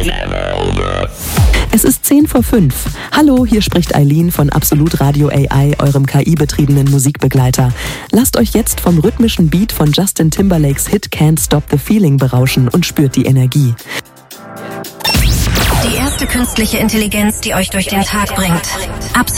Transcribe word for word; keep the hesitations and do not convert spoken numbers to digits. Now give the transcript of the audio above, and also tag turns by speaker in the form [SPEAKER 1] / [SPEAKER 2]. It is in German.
[SPEAKER 1] Es ist zehn vor fünf. Hallo, hier spricht Eileen von Absolut Radio A I, eurem K I-betriebenen Musikbegleiter. Lasst euch jetzt vom rhythmischen Beat von Justin Timberlakes Hit Can't Stop the Feeling berauschen und spürt die Energie.
[SPEAKER 2] Die erste künstliche Intelligenz, die euch durch den Tag bringt. Absolut.